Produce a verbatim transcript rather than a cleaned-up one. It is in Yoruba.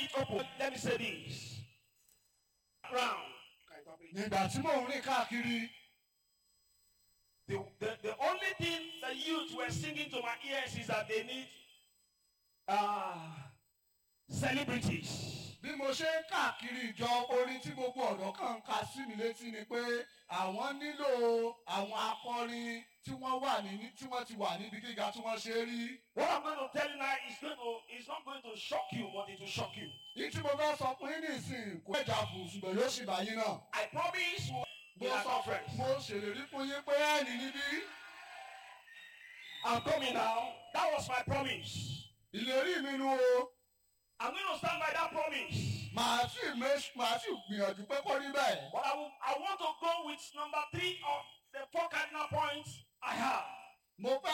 it open. Let me say this. Round. Nígbà tí mò ń rìn káàkiri, The, the, the only thing the youth were singing to my ears is that they need uh, celebrities. bí mo ṣe ń káàkiri ìjọ, orin tí gbogbo ọ̀dọ́ kan ń ka sí mi létí ni pé àwọn nílò àwọn akọrin tí wọ́n wà ní tí wọ́n ti wà níbi gíga tí wọ́n ṣe rí. What I'm going to tell you now is going to is not going to shock you, but it will shock you. Ní tí mo fẹ́ sọ fún yín nísìnyí kò ẹja fún ṣùgbọ́n yóò ṣì bá yín náà. I promise you Mo sọ fún mo ṣèlérí fún yín pé ẹ̀ẹ́nì níbí. I'm coming now. That was my promise. Ìlérí mi nu o. I'm going to stand by that promise. Màá sì màá sì gbìyànjú pé kó rí bẹ́ẹ̀. But I, will, I want to go with number three of the four cardinal points I have. Mo fẹ́